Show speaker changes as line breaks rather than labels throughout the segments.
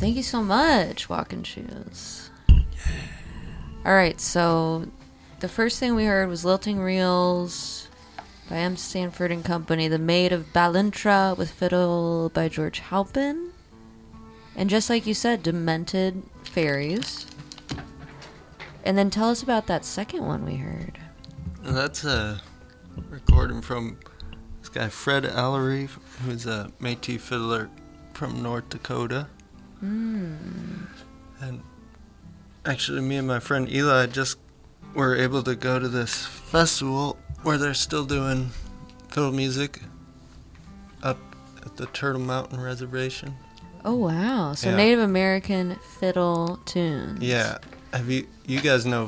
thank you so much, Walking Shoes. All right, so the first thing we heard was Lilting Reels by M. Sanford and Company, The Maid of Ballintra with fiddle by George Halpin. And just like you said, Demented Fairies. And then tell us about that second one we heard.
And that's a recording from this guy Fred Allery, who's a Métis fiddler from North Dakota. And actually, me and my friend Eli just were able to go to this festival where they're still doing fiddle music up at the Turtle Mountain Reservation.
Oh, wow. So
Yeah.
Native American fiddle tunes.
Yeah. You guys know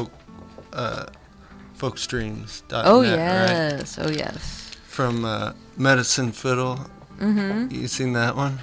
folkstreams.net,
Oh,
right?
yes. Oh, yes.
From Medicine Fiddle.
Mm-hmm.
You seen that one?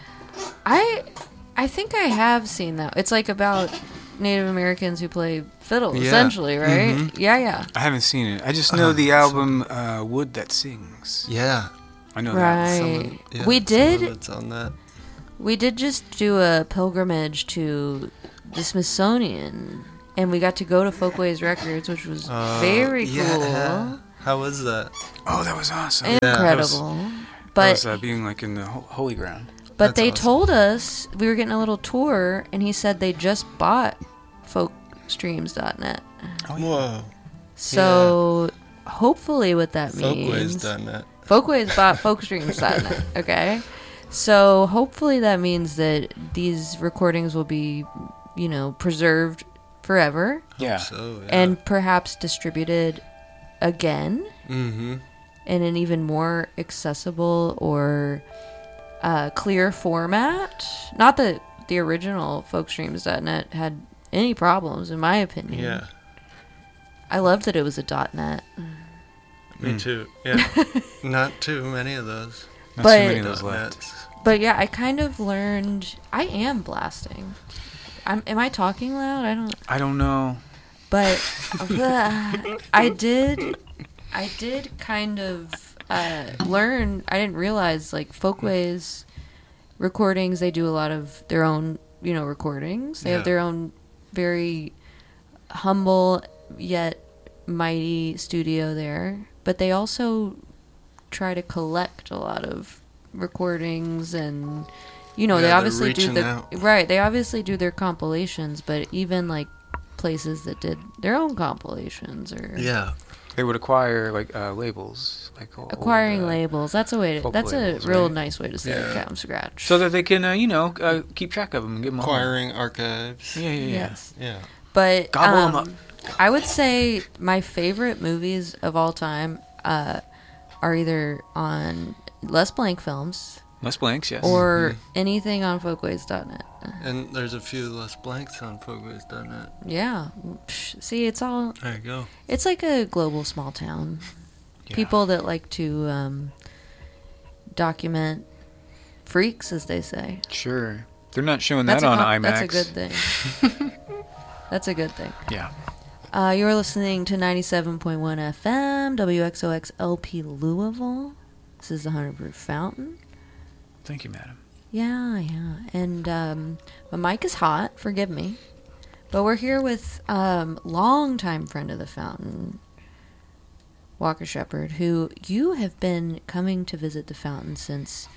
I think I have seen that. It's like about Native Americans who play fiddle,
Yeah.
essentially, right?
Mhm.
Yeah.
I haven't seen it. I just know the album Wood That Sings.
Yeah.
I know that.
Right.
Yeah,
We
some
did.
of it's on that.
We did just do a pilgrimage to the Smithsonian, and we got to go to Folkways Records, which was very cool.
Yeah. How was that?
Oh, that was awesome.
Incredible.
That
But
was being like in the holy ground.
But
That's
they
awesome.
told us, we were getting a little tour, and he said they just bought folkstreams.net.
Whoa.
So hopefully what that means...
Folkways.net.
Folkways bought folkstreams.net, okay? So hopefully that means that these recordings will be, preserved forever.
Yeah.
So, yeah.
And perhaps distributed again
Mm-hmm.
in an even more accessible or clear format. Not that the original folkstreams.net had any problems, in my opinion.
Yeah.
I loved that it was a .net.
Me too. Yeah. Not too many of those.
Not
But-
too many of those left.
.nets.
But yeah, I kind of learned... I am blasting. Am I talking loud?
I don't know.
But I did kind of learn. I didn't realize, like, Folkways recordings, they do a lot of their own, recordings. They have
Yeah.
their own very humble yet mighty studio there. But they also try to collect a lot of recordings, and they
they're
obviously do
reaching out.
they obviously do their compilations, but even like places that did their own compilations or
Yeah.
They would acquire like labels, like
acquiring labels. That's a way to.
folk
That's
labels,
a real
right?
nice way to say it.
Yeah.
From scratch.
so that they can, keep track of them and get them
Acquiring archives.
Yeah.
Yes,
Yeah.
but
Gobble 'em up.
I would say my favorite movies of all time are either on Les Blank Films
Les Blanks, yes.
or anything on Folkways.net.
And there's a few less blanks on Folkways.net.
Yeah, see, it's all.
There you go.
It's like a global small town.
Yeah.
People that like to document freaks, as they say.
Sure. They're not showing
That's
that on
a
IMAX.
That's a good thing. That's a good thing.
Yeah.
You're listening to 97.1 FM, WXOX LP Louisville. This is the 100 Proof Fountain.
Thank you, madam.
Yeah. And my mic is hot, forgive me. But we're here with longtime friend of the fountain, Walker Shepherd, who you have been coming to visit the fountain since,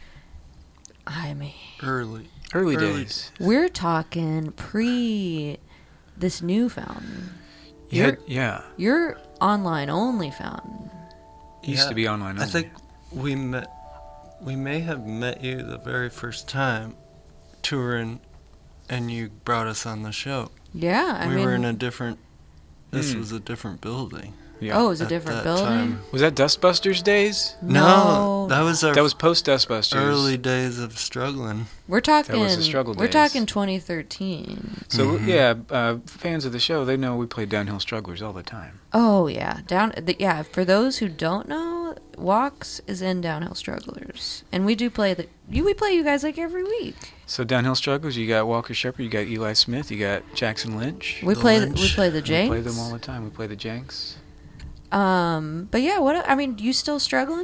Early
days.
we're talking pre this new fountain.
Yeah.
You're online only fountain.
Used to be online only.
I think we may have met you the very first time touring, and you brought us on the show.
Yeah,
we were in a different. This
Hmm.
was a different building.
Yeah.
Oh, it was a
at
different
that
building?
time.
Was that Dustbusters days?
No, that was our
That was post Dustbusters.
early days of struggling.
We're talking.
That was the struggle
We're
days.
talking 2013.
So
Mhm.
yeah, fans of the show, they know we play Downhill Strugglers all the time.
Oh yeah, yeah. For those who don't know, Walks is in Downhill Strugglers, and we do play we play you guys like every week.
So Downhill Strugglers, you got Walker Shepherd, you got Eli Smith, you got Jackson Lynch.
We
The
play
Lynch.
we play the
We play
Janks.
them all the time. We play the Janks.
But yeah, you still struggling?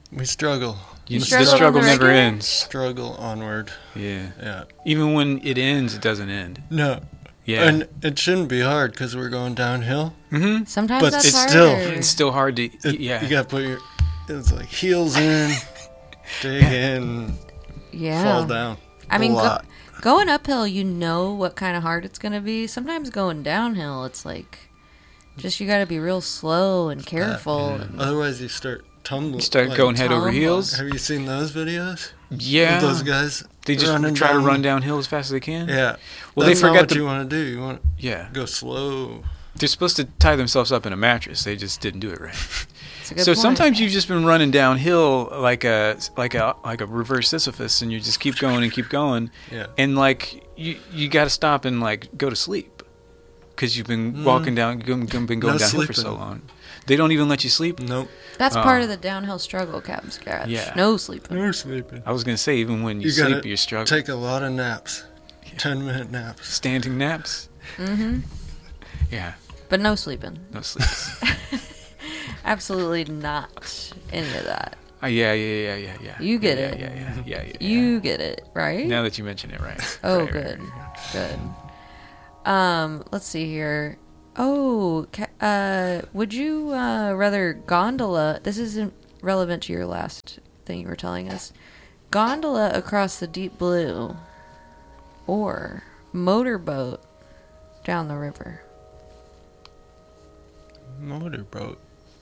We struggle.
You
The
struggle on
struggle
the
never
regular?
ends.
Struggle onward.
Yeah.
Yeah.
Even when it ends, it doesn't end.
No.
Yeah.
And it shouldn't be hard because we're going downhill.
Mm-hmm.
Sometimes
But
that's
it's
harder.
still-
It's still hard to. Yeah.
You got to put your, it's like heels in, dig in,
yeah.
fall down.
I mean,
a lot.
going uphill, you know what kind of hard it's going to be. Sometimes going downhill, it's like, just you got to be real slow and careful. and-
Otherwise, you start tumbling.
You start
like,
going head over
tumble.
heels.
Have you seen those videos?
Yeah.
Of those guys.
They just
running
try to
down-
run downhill as fast as they can.
Yeah.
Well,
That's
they
not
forgot
what
to.
you want to do. You want
Yeah.
to go slow.
They're supposed to tie themselves up in a mattress. They just didn't do it right.
It's a good
So
point.
sometimes you've just been running downhill like a reverse Sisyphus, and you just keep going and keep going,
Yeah.
and like you got to stop and like go to sleep because you've been walking down, been going
No
downhill for so
sleeping.
long. They don't even let you sleep.
Nope.
That's part of the downhill struggle, Captain Scratch.
Yeah.
No sleeping.
You're sleeping.
I was gonna say even when you,
You
sleep,
gotta
you're struggling.
Take a lot of naps. 10-minute naps.
Standing naps.
Mm-hmm.
Yeah,
But no sleeping.
no sleeps.
Absolutely not any of that.
Yeah.
You get
yeah,
it.
Yeah.
You get it, right?
Now that you mention it, right?
Oh,
Right,
good.
right.
Good. Let's see here. Oh, would you rather gondola? This isn't relevant to your last thing you were telling us. Gondola across the deep blue, or motorboat down the river.
Motorboat.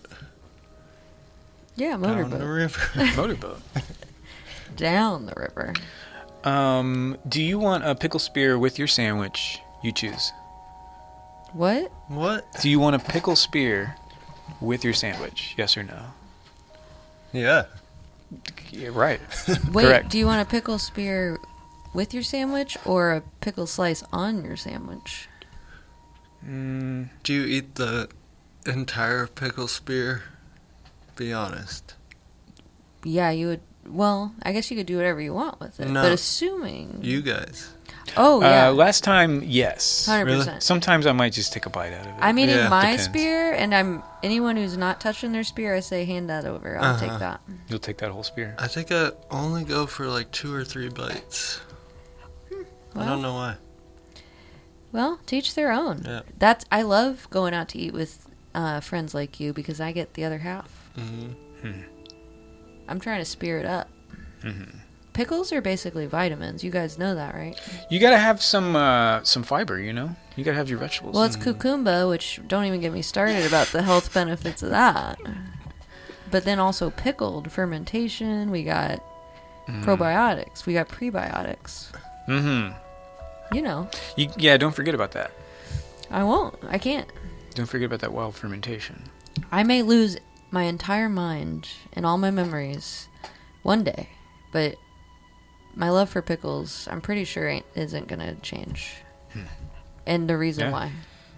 Yeah,
Down the
motorboat
river.
Motorboat.
down the river.
Do you want a pickle spear with your sandwich? You choose.
What?
What?
Do you want a pickle spear with your sandwich? Yes or no?
Yeah.
Yeah, right.
Wait,
Correct.
do you want a pickle spear with your sandwich or a pickle slice on your sandwich?
Mm,
Do you eat the entire pickle spear? Be honest.
Yeah, you would. Well, I guess you could do whatever you want with it.
No.
But assuming.
You guys.
Oh, yeah.
last time, yes.
100%.
Really?
Sometimes I might just take a bite out of it.
I mean,
Yeah.
in my
Depends.
spear, and anyone who's not touching their spear, I say hand that over. I'll take that.
You'll take that whole spear.
I think I only go for like 2 or 3 bites. I don't know why.
Well, teach their own.
Yeah.
I love going out to eat with friends like you because I get the other half.
Mm-hmm.
I'm trying to spear it up.
Mm-hmm.
Pickles are basically vitamins. You guys know that, right?
You gotta have some fiber, you know? You gotta have your vegetables.
Well, it's cucumba, which don't even get me started about the health benefits of that. But then also pickled fermentation. We got probiotics. We got prebiotics.
Mm-hmm.
You know,
Yeah, don't forget about that.
I won't. I can't.
Don't forget about that wild fermentation.
I may lose my entire mind and all my memories one day, but my love for pickles, I'm pretty sure isn't gonna change. And the reason
Yeah.
why.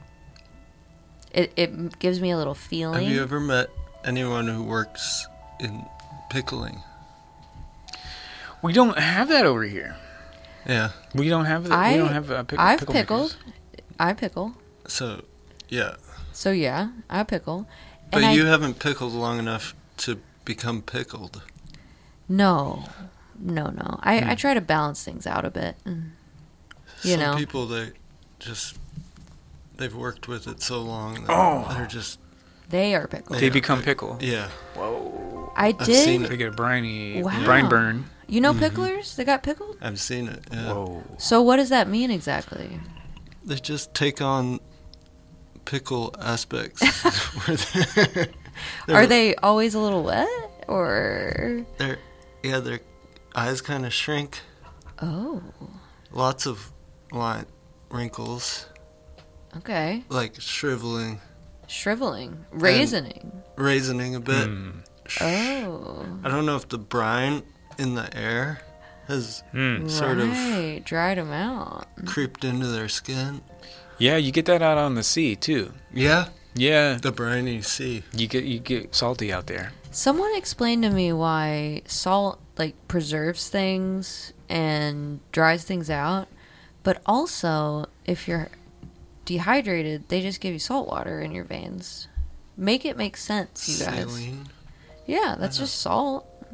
It gives me a little feeling.
Have you ever met anyone who works in pickling?
We don't have that over here.
Yeah.
We don't have that. We don't have
I've
pickle
pickled.
makers.
I pickle.
So, yeah.
So yeah, I pickle.
But
And
you haven't pickled long enough to become pickled.
No. I
Hmm.
try to balance things out a bit. You
Some
know.
people, they've worked with it so long that they're just,
They are pickled.
They
Yeah.
become pickle.
yeah.
Whoa.
I
I've seen
did.
They get a briny
Wow.
brine burn.
You know picklers? They got pickled?
I've seen it, yeah.
Whoa.
So what does that mean exactly?
They just take on pickle aspects.
Are they always a little wet or
Their eyes kind of shrink.
Oh,
Lots of wrinkles,
okay.
like shriveling,
Shriveling, raisening.
a bit.
Oh.
I don't know if the brine in the air has sort of
Right, dried them out.
creeped into their skin.
Yeah, you get that out on the sea too.
Yeah,
Yeah,
the briny sea.
you get salty out there.
Someone explained to me why salt like preserves things and dries things out, but also if you're dehydrated, they just give you salt water in your veins. Make it make sense, you guys.
Saline.
Yeah, that's just salt.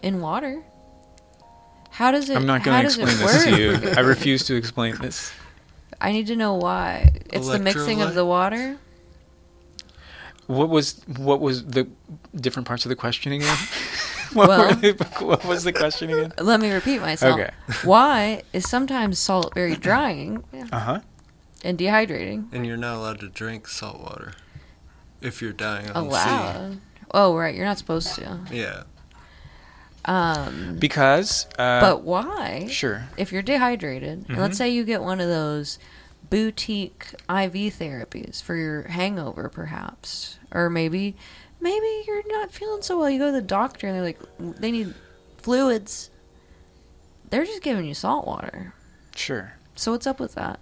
in water. How does it?
I'm not going to explain this to you. I refuse to explain this.
I need to know why. It's the mixing of
Electrolyte?
the water.
What was the different parts of the question again?
Well-
What was the question again?
Let me repeat myself.
Okay.
Why is sometimes salt very drying
Uh-huh.
and dehydrating?
And you're not allowed to drink salt water if you're dying on
Allowed. Oh, right. You're not supposed to.
sea. Yeah.
Because
But why?
sure.
If you're dehydrated, and let's say you get one of those boutique IV therapies for your hangover, perhaps, or maybe you're not feeling so well. You go to the doctor and they're like, they need fluids. They're just giving you salt water.
Sure.
So what's up with that?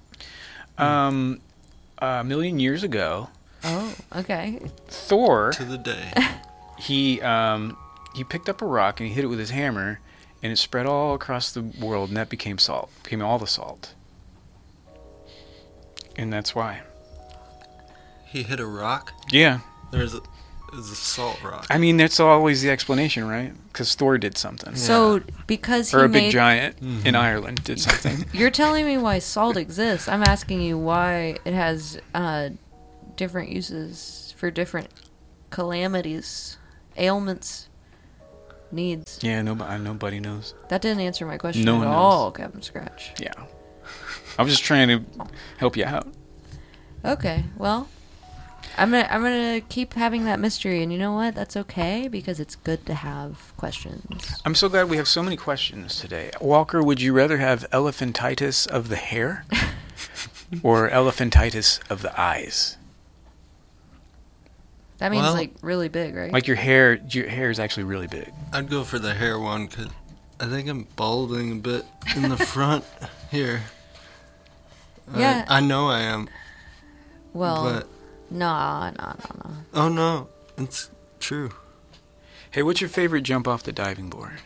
A million years ago,
Oh, okay.
Thor,
To the day.
he picked up a rock and he hit it with his hammer, and it spread all across the world, and that became salt. Became all the salt. And that's why.
He hit a rock.
Yeah.
There's a salt rock.
I mean, that's always the explanation, right? Because Thor did something.
So because he
Or a big
made,
giant in Ireland did something.
you're telling me why salt exists. I'm asking you why it has different uses for different calamities, ailments, needs.
Yeah, nobody knows.
That didn't answer my question
No
at
one knows.
all, Captain Scratch.
Yeah. I was just trying to help you out.
Okay, well, I'm gonna keep having that mystery, and you know what? That's okay because it's good to have questions.
I'm so glad we have so many questions today. Walker, would you rather have elephantitis of the hair or elephantitis of the eyes?
That means
Well-
like really big, right?
Like your hair is actually really big.
I'd go for the hair one because I think I'm balding a bit in the front here.
Yeah.
I know I am.
well,
But
no.
oh no, it's true.
Hey, what's your favorite jump off the diving board?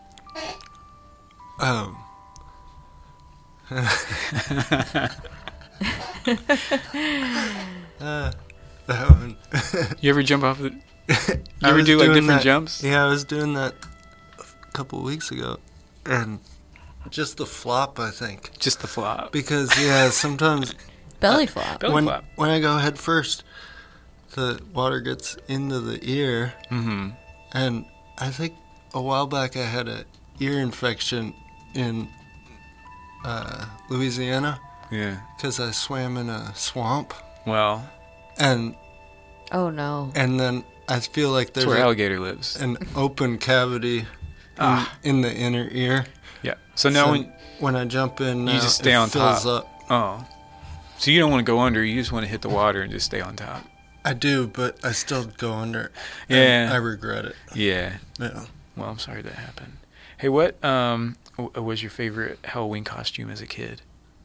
That one.
You ever jump off the... You
I
ever
was
do like
doing
different
that-
jumps?
Yeah, I was doing that a couple weeks ago, and just the flop, I think,
Just the flop.
because yeah, sometimes
Belly flop.
Belly flop.
when I go head first, the water gets into the ear,
Mm-hmm.
and I think a while back I had a ear infection in Louisiana
Yeah.
because I swam in a swamp,
Well,
and
Oh no.
then I feel like
that's
there's
where alligator lives.
an open cavity
Ah.
in the inner ear.
Yeah. So now
So when I jump in, now,
just stay
it
on
fills
top.
up.
Oh. So you don't want to go under, you just want to hit the water and just stay on top.
I do, but I still go under.
Yeah.
And I regret it.
Yeah.
Yeah.
Well, I'm sorry that happened. Hey, what was your favorite Halloween costume as a kid?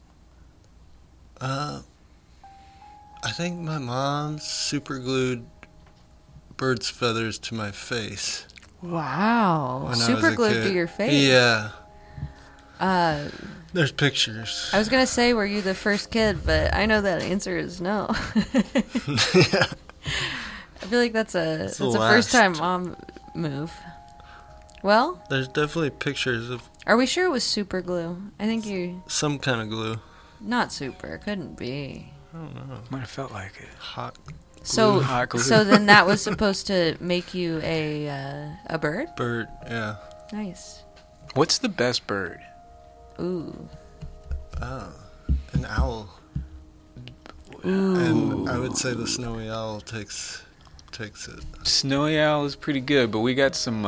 I think my mom super glued bird's feathers to my face.
Wow.
when I was
Super
a
glued
kid.
to your face.
Yeah.
Uh,
There's pictures.
I was gonna say, were you the first kid? But I know that answer is no.
Yeah.
I feel like that's a
It's the
first time
last.
mom move. Well,
There's definitely pictures of
are we sure it was super glue? I think you
some kind of glue.
not super. Couldn't be.
I don't know.
Might have felt like it.
Hot
So
Hot glue.
so then that was supposed to make you a bird.
bird. Yeah.
Nice.
What's the best bird?
Ooh.
Oh. An owl.
Ooh.
And I would say the snowy owl takes it.
Snowy owl is pretty good, but we got some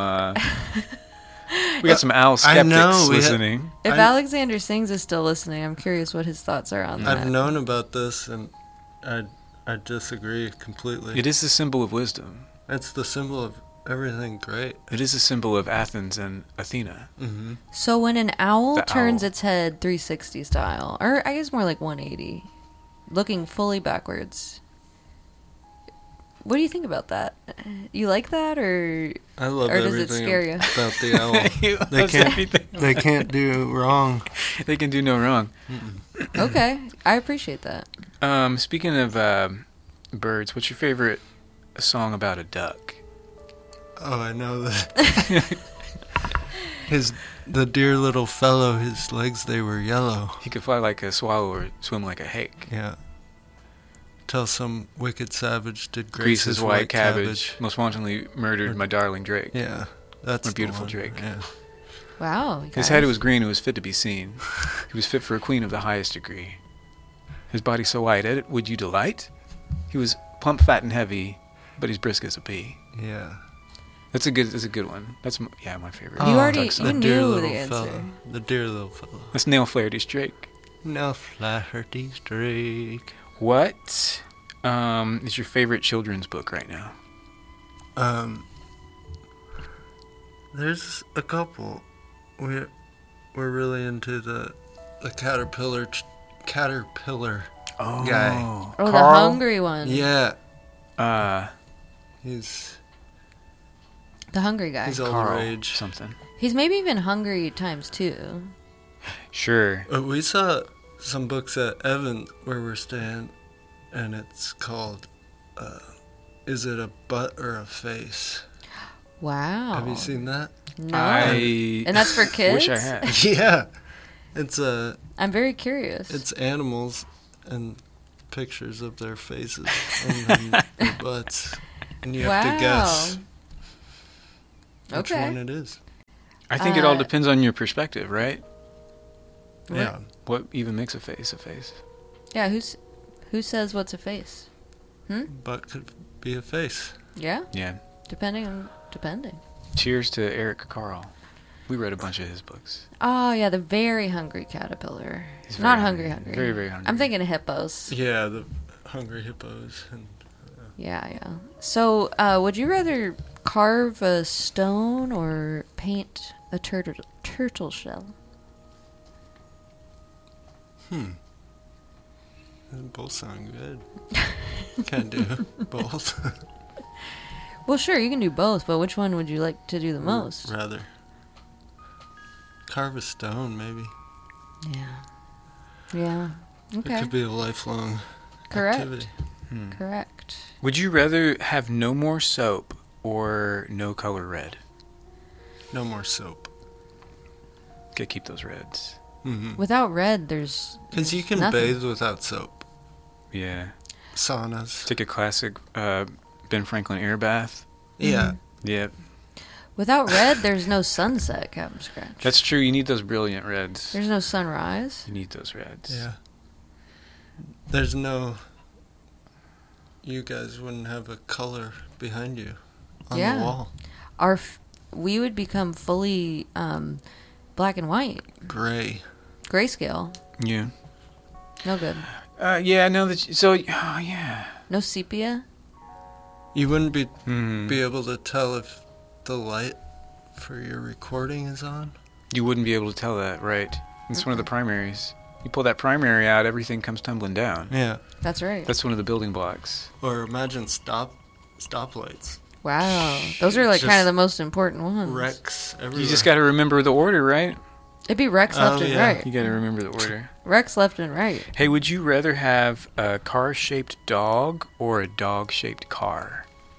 some owl
I
skeptics
know, we had-
listening.
If
I-
Alexander Sings is still listening, I'm curious what his thoughts are on that.
I've known about this, and I disagree completely.
It is the symbol of wisdom.
It's the symbol of everything great.
It is a symbol of Athens and Athena.
Mm-hmm.
So when an owl
The
turns
owl.
its head 360 style, or I guess more like 180, looking fully backwards, what do you think about that? You like that, or
I love
Or does it
everything
scare you?
about the owl.
He
They
loves
can't.
everything.
They can't do wrong.
They can do no wrong.
okay, I appreciate that.
Speaking of birds, what's your favorite song about a duck?
Oh, I know that. The dear little fellow, his legs, they were yellow.
He could fly like a swallow or swim like a hake.
Yeah. Till some wicked savage did
Grease his white cabbage. Most wantonly murdered my darling Drake.
Yeah. That's
My
the
beautiful
one.
Drake.
Yeah.
Wow.
His
guys.
head was green, it was fit to be seen. He was fit for a queen of the highest degree. His body so white, at it would you delight? He was plump, fat, and heavy, but he's brisk as a pea.
Yeah.
That's a good one. That's my favorite.
You already-
Duck
you
Son.
knew
dear
the
little
answer.
fellow. The dear little fellow.
That's Neil Flaherty's Drake.
No Flaherty's Drake.
What is your favorite children's book right now?
There's a couple. We're really into the caterpillar
Oh,
guy.
Oh, the
Carl?
hungry one.
Yeah.
The
He's
hungry guy.
all the
Carl
rage.
something.
He's maybe even hungry times two.
Sure.
We saw some books at Evan where we're staying, and it's called Is It a Butt or a Face?
Wow.
Have you seen that?
No.
And
that's for kids?
Wish I had.
Yeah. It's
I'm very curious.
it's animals and pictures of their faces and then their butts. And you have to guess which
Okay.
one it is.
I think it all depends on your perspective, right?
Right.
Yeah.
What even makes a face a face?
Yeah, who says what's a face?
Butt could be a face.
Yeah?
Yeah.
Depending.
Cheers to Eric Carl. We read a bunch of his books.
Oh, yeah, the very hungry caterpillar.
He's
Not
very
hungry.
Very, very hungry.
I'm thinking of hippos.
Yeah, the hungry hippos. And
Yeah. So, would you rather carve a stone or paint a turtle shell?
they both sound good. Can't do both.
Well, sure, you can do both, but which one would you like to do the most?
Rather. Carve a stone, maybe.
Yeah.
It
Okay.
could be a lifelong
Correct.
activity.
Correct.
Would you rather have no more soap or no color red?
No more soap.
Gotta keep those reds.
Mm-hmm.
Without red, there's
Because you can
nothing.
bathe without soap.
Yeah.
Saunas.
Take a classic Ben Franklin air bath.
Yeah.
Yep.
Without red, there's no sunset, Captain Scratch.
That's true. You need those brilliant reds.
There's no sunrise.
You need those reds.
Yeah. There's no. You guys wouldn't have a color behind you on
Yeah.
the wall.
We would become fully black and white,
Gray.
grayscale.
Yeah.
No good.
Yeah. No. Yeah.
No sepia.
You wouldn't be
Hmm.
able to tell if the light for your recording is on.
You wouldn't be able to tell that, right? It's one of the primaries. You pull that primary out, everything comes tumbling down.
Yeah.
That's right.
That's one of the building blocks.
Or imagine stoplights.
Wow. Those are like
Just
kind of the most important ones.
Wrecks everywhere.
You just got to remember the order, right?
It'd be Rex left and
yeah.
right.
You got to remember the order.
Rex left and right.
Hey, would you rather have a car-shaped dog or a dog-shaped car?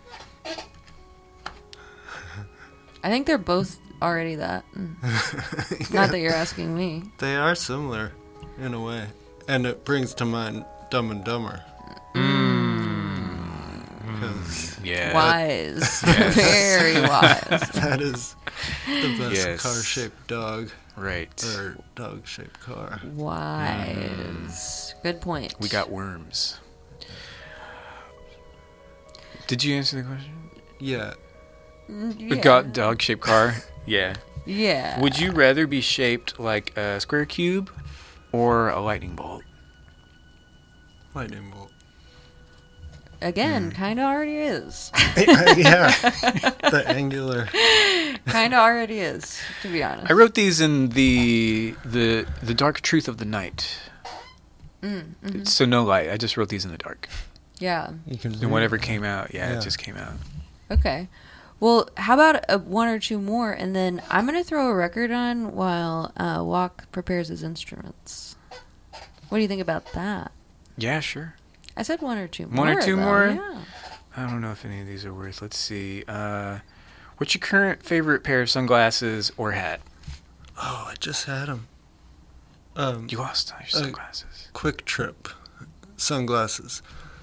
I think they're both already that. Not that you're asking me.
They are similar, in a way. And it brings to mind Dumb and Dumber. Because
Yeah.
Wise. Very wise.
that is the best
Yes.
car-shaped dog.
Right.
Or dog-shaped car.
Wise. Good point.
We got worms. Did you answer the question?
Yeah.
Yeah.
We got dog-shaped car. Yeah.
Yeah.
Would you rather be shaped like a square cube or a lightning bolt?
Lightning bolt.
Again, kind of already is.
Yeah. The angular.
Kind of already is, to be honest.
I wrote these in the dark truth of the night. So no light. I just wrote these in the dark.
Yeah.
You can
And whatever came out,
Yeah.
it just came out.
Okay. Well, how about one or two more, and then I'm going to throw a record on while Walk prepares his instruments. What do you think about that?
Yeah, sure.
I said one or two more.
One or two
though,
more?
Yeah.
I don't know if any of these are worth. Let's see. What's your current favorite pair of sunglasses or hat?
Oh, I just had them.
You lost your sunglasses.
Quick Trip sunglasses.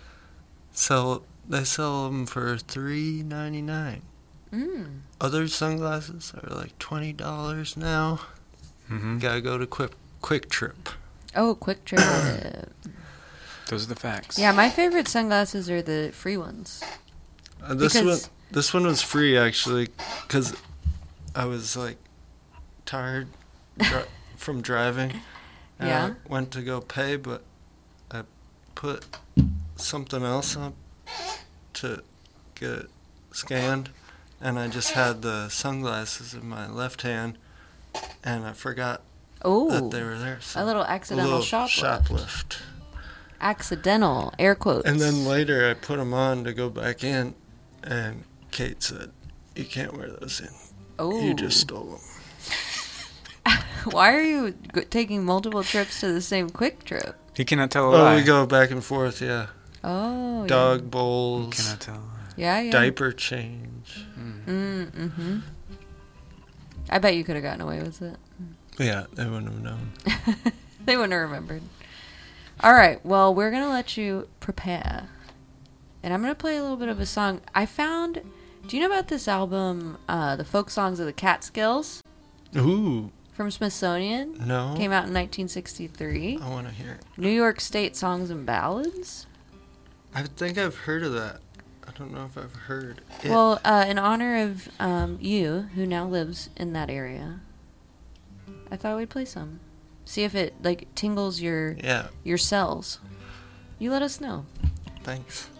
They sell them for $3.99. Other sunglasses are like $20 now.
Mm-hmm.
Gotta go to Quick Trip.
Oh, Quick Trip.
Those are the facts.
Yeah, my favorite sunglasses are the free ones.
This one was free actually, because I was like tired from driving. And
Yeah.
I went to go pay, but I put something else up to get it scanned, and I just had the sunglasses in my left hand, and I forgot that they were there.
A little accidental
shoplift.
Accidental, air quotes.
And then later I put them on to go back in, and Kate said, "You can't wear those in.
Oh.
You just stole them."
Why are you taking multiple trips to the same Quick Trip?
He cannot tell a lie.
Oh, we go back and forth, yeah.
Oh,
Dog
He
bowls,
cannot tell a lie.
yeah.
diaper change.
Mm-hmm. I bet you could have gotten away with it.
Yeah, they wouldn't have known.
They wouldn't have remembered. All right, well, we're going to let you prepare. And I'm going to play a little bit of a song. I found... Do you know about this album, The Folk Songs of the Catskills?
Ooh,
From Smithsonian?
no.
Came out in 1963.
I want to hear it.
New York State Songs and Ballads?
I think I've heard of that. I don't know if I've heard it.
Well, in honor of you, who now lives in that area, I thought we'd play some. See if it, tingles your
Yeah,
cells. You let us know.
thanks.